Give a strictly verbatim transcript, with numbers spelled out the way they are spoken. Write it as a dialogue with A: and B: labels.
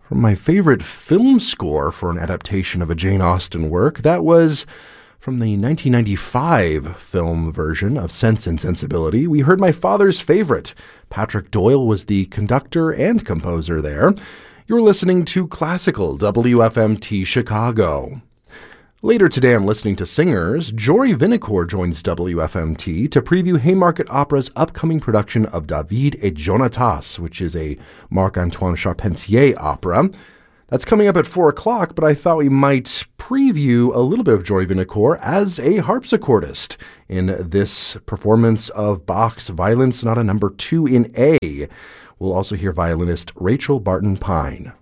A: From my favorite film score for an adaptation of a Jane Austen work, that was from the nineteen ninety-five film version of Sense and Sensibility. We heard my father's favorite. Patrick Doyle was the conductor and composer there. You're listening to Classical W F M T Chicago. Later today on Listening to Singers, Jory Vinacour joins W F M T to preview Haymarket Opera's upcoming production of David et Jonatas, which is a Marc-Antoine Charpentier opera. That's coming up at four o'clock, but I thought we might preview a little bit of Jory Vinacour as a harpsichordist in this performance of Bach's Violin Sonata number two in A. We'll also hear violinist Rachel Barton Pine.